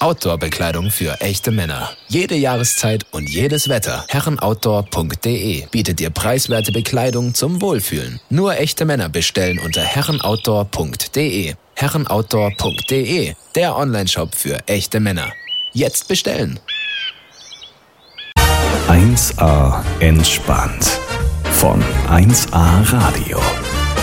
Outdoor-Bekleidung für echte Männer. Jede Jahreszeit und jedes Wetter. herrenoutdoor.de bietet dir preiswerte Bekleidung zum Wohlfühlen. Nur echte Männer bestellen unter herrenoutdoor.de. herrenoutdoor.de, der Onlineshop für echte Männer. Jetzt bestellen. 1A entspannt von 1A Radio.